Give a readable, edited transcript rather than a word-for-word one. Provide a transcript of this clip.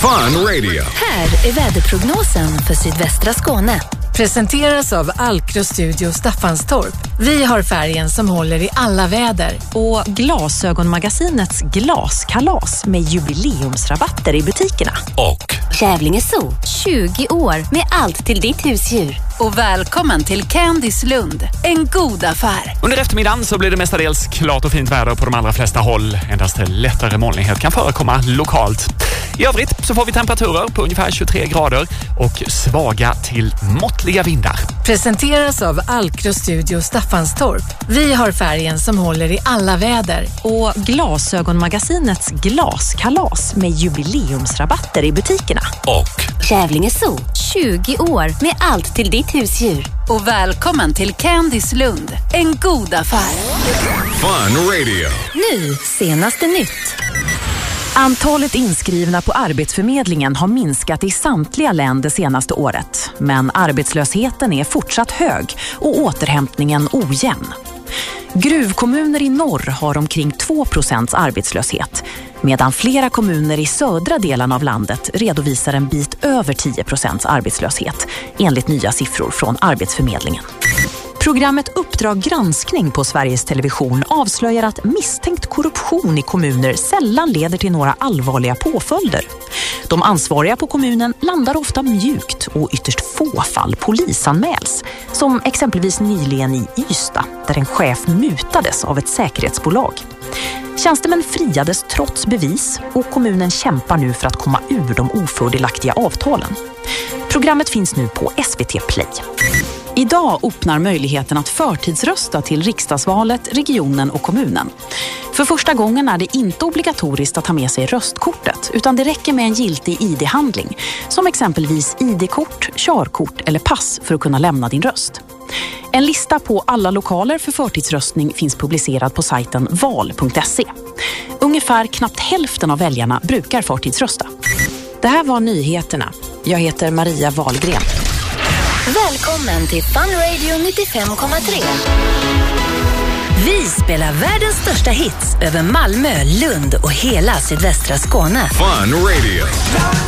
Fun Radio. Här är väderprognosen för sydvästra Skåne. Presenteras av Alkro Studio Staffanstorp. Vi har färgen som håller i alla väder. Och Glasögonmagasinets glaskalas med jubileumsrabatter i butikerna. Och Kävlinge Zoo, 20 år med allt till ditt husdjur. Och välkommen till Candice Lund, en god affär. Under eftermiddagen så blir det mestadels klart och fint väder på de allra flesta håll. Endast lättare molnighet kan förekomma lokalt. I övrigt så får vi temperaturer på ungefär 23 grader och svaga till måttliga vindar. Presenteras av Alkro Studio Staffanstorp. Vi har färgen som håller i alla väder. Och Glasögonmagasinets glaskalas med jubileumsrabatter i butikerna. Och Kävlinge Zoo, 20 år med allt till ditt husdjur. Och välkommen till Candice Lund, en god affär. Fun Radio. Nu, senaste nytt. Antalet inskrivna på Arbetsförmedlingen har minskat i samtliga län det senaste året. Men arbetslösheten är fortsatt hög och återhämtningen ojämn. Gruvkommuner i norr har omkring 2% arbetslöshet, medan flera kommuner i södra delen av landet redovisar en bit över 10% arbetslöshet, enligt nya siffror från Arbetsförmedlingen. Programmet Uppdrag granskning på Sveriges Television avslöjar att misstänkt korruption i kommuner sällan leder till några allvarliga påföljder. De ansvariga på kommunen landar ofta mjukt och ytterst få fall polisanmäls. Som exempelvis nyligen i Ystad, där en chef mutades av ett säkerhetsbolag. Tjänstemän friades trots bevis och kommunen kämpar nu för att komma ur de ofördelaktiga avtalen. Programmet finns nu på SVT Play. Idag öppnar möjligheten att förtidsrösta till riksdagsvalet, regionen och kommunen. För första gången är det inte obligatoriskt att ta med sig röstkortet, utan det räcker med en giltig ID-handling, som exempelvis ID-kort, körkort eller pass för att kunna lämna din röst. En lista på alla lokaler för förtidsröstning finns publicerad på sajten val.se. Ungefär knappt hälften av väljarna brukar förtidsrösta. Det här var nyheterna. Jag heter Maria Wahlgren. Välkommen till Fun Radio 95,3. Vi spelar världens största hits över Malmö, Lund och hela sydvästra Skåne. Fun Radio.